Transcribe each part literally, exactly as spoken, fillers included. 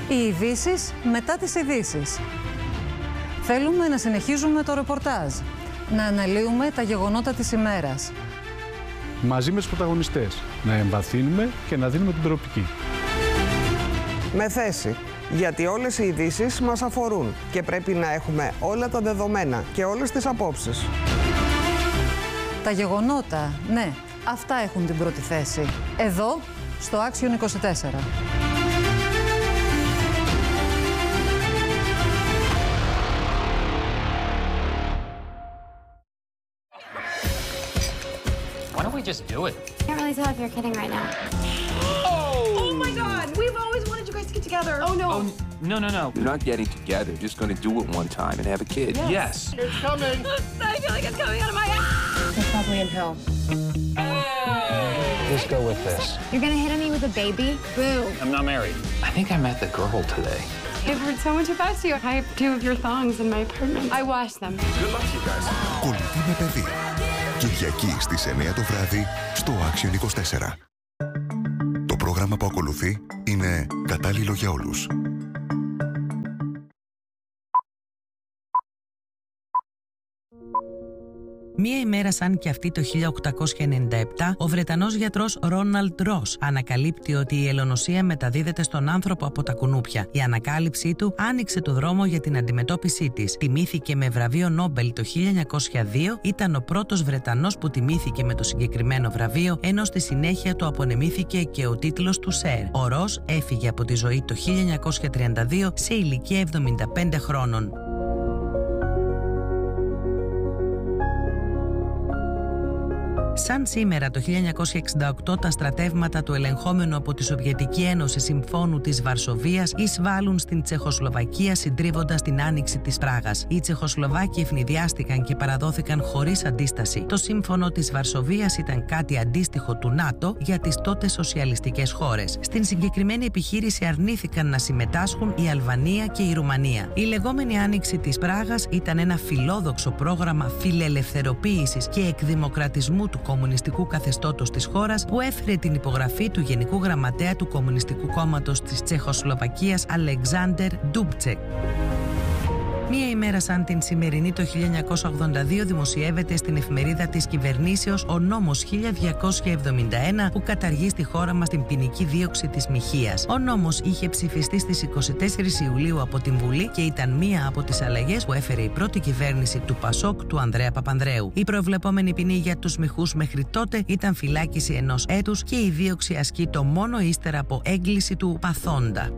Οι ειδήσεις μετά τις ειδήσεις. Θέλουμε να συνεχίζουμε το ρεπορτάζ, να αναλύουμε τα γεγονότα της ημέρας. Μαζί με τους πρωταγωνιστές, να εμβαθύνουμε και να δίνουμε την προοπτική. Με θέση, γιατί όλες οι ειδήσεις μας αφορούν και πρέπει να έχουμε όλα τα δεδομένα και όλες τις απόψεις. Τα γεγονότα, ναι, αυτά έχουν την πρώτη θέση. Εδώ, στο Άξιον είκοσι τέσσερα. Why don't we just do it? I can't really tell if you're kidding right now. Oh! Oh my God! We've always wanted you guys to get together. Oh no! Oh, no, no, no. You're not getting together. You're just going to do it one time and have a kid. Yes. yes. It's coming. I feel like it's coming out of my ass. They're probably in hell. Let's go with this. You're gonna hit on me with a baby? Boo. I'm not married. I think I met the girl today. I've heard so much about you. I have two of your thongs in my apartment. I washed them. Good luck to you guys. Κολλητή με παιδί. Κυριακή στις εννιά το βράδυ στο Άξιον είκοσι τέσσερα. Το πρόγραμμα που ακολουθεί είναι κατάλληλο για όλους. Μία ημέρα σαν και αυτή το χίλια οκτακόσια ενενήντα επτά, ο Βρετανός γιατρός Ρόναλντ Ρος ανακαλύπτει ότι η ελονοσία μεταδίδεται στον άνθρωπο από τα κουνούπια. Η ανακάλυψή του άνοιξε το δρόμο για την αντιμετώπιση της. Τιμήθηκε με βραβείο Νόμπελ το χίλια εννιακόσια δύο, ήταν ο πρώτος Βρετανός που τιμήθηκε με το συγκεκριμένο βραβείο, ενώ στη συνέχεια του απονεμήθηκε και ο τίτλος του Σερ. Ο Ρος έφυγε από τη ζωή το χίλια εννιακόσια τριάντα δύο σε ηλικία εβδομήντα πέντε χρόνων. Σαν σήμερα το χίλια εννιακόσια εξήντα οκτώ τα στρατεύματα του ελεγχόμενου από τη Σοβιετική Ένωση Συμφώνου της Βαρσοβίας εισβάλλουν στην Τσεχοσλοβακία συντρίβοντας την άνοιξη της Πράγας. Οι Τσεχοσλοβάκοι ευνηδιάστηκαν και παραδόθηκαν χωρίς αντίσταση. Το Σύμφωνο της Βαρσοβίας ήταν κάτι αντίστοιχο του ΝΑΤΟ για τις τότε σοσιαλιστικές χώρες. Στην συγκεκριμένη επιχείρηση αρνήθηκαν να συμμετάσχουν η Αλβανία και η Ρουμανία. Η λεγόμενη άνοιξη της Πράγας ήταν ένα φιλόδοξο πρόγραμμα φιλελευθεροποίησης και εκδημοκρατισμού του κομμουνιστικού καθεστώτος της χώρας που έφερε την υπογραφή του Γενικού Γραμματέα του Κομμουνιστικού Κόμματος της Τσεχοσλοβακίας Αλεξάντερ Ντούμπτσεκ. Μία ημέρα σαν την σημερινή το χίλια εννιακόσια ογδόντα δύο δημοσιεύεται στην εφημερίδα της κυβερνήσεως ο νόμος χίλια διακόσια εβδομήντα ένα που καταργεί στη χώρα μας την ποινική δίωξη της μοιχείας. Ο νόμος είχε ψηφιστεί στις είκοσι τέσσερις Ιουλίου από την Βουλή και ήταν μία από τις αλλαγές που έφερε η πρώτη κυβέρνηση του Πασόκ του Ανδρέα Παπανδρέου. Η προβλεπόμενη ποινή για τους μοιχούς μέχρι τότε ήταν φυλάκιση ενός έτους και η δίωξη ασκείται μόνο ύστερα από έγκληση του παθόντα.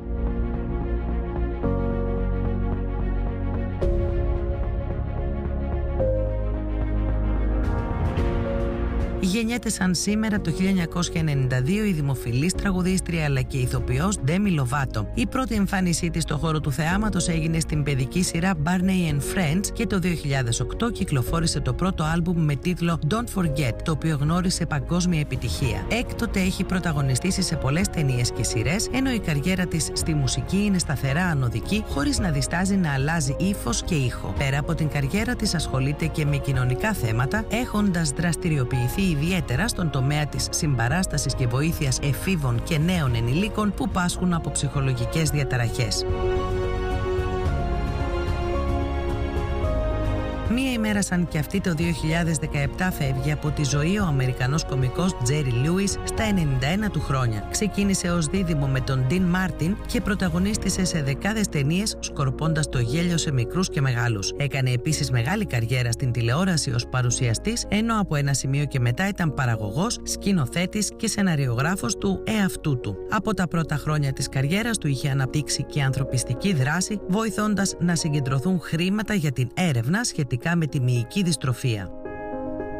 Γεννιέται σαν σήμερα το χίλια εννιακόσια ενενήντα δύο η δημοφιλής τραγουδίστρια αλλά και ηθοποιός Ντέμι Λοβάτο. Η πρώτη εμφάνισή της στον χώρο του θεάματος έγινε στην παιδική σειρά Barney and Friends και το δύο χιλιάδες οκτώ κυκλοφόρησε το πρώτο άλμπουμ με τίτλο Don't Forget, το οποίο γνώρισε παγκόσμια επιτυχία. Έκτοτε έχει πρωταγωνιστήσει σε πολλές ταινίες και σειρές, ενώ η καριέρα της στη μουσική είναι σταθερά ανωδική, χωρίς να διστάζει να αλλάζει ύφος και ήχο. Πέρα από την καριέρα της ασχολείται και με κοινωνικά θέματα, έχοντας δραστηριοποιηθεί ιδιαίτερα στον τομέα της συμπαράστασης και βοήθειας εφήβων και νέων ενηλίκων που πάσχουν από ψυχολογικές διαταραχές. Μία ημέρα σαν και αυτή το δύο χιλιάδες δεκαεπτά φεύγει από τη ζωή ο Αμερικανός κωμικός Τζέρι Λούις στα ενενήντα ένα του χρόνια. Ξεκίνησε ως δίδυμο με τον Ντίν Μάρτιν και πρωταγωνίστησε σε δεκάδες ταινίες σκορπώντας το γέλιο σε μικρούς και μεγάλους. Έκανε επίσης μεγάλη καριέρα στην τηλεόραση ως παρουσιαστής, ενώ από ένα σημείο και μετά ήταν παραγωγός, σκηνοθέτης και σεναριογράφος του εαυτού του. Από τα πρώτα χρόνια της καριέρας του είχε αναπτύξει και ανθρωπιστική δράση, βοηθώντας να συγκεντρωθούν χρήματα για την έρευνα σχετικά με τη μυϊκή δυστροφία.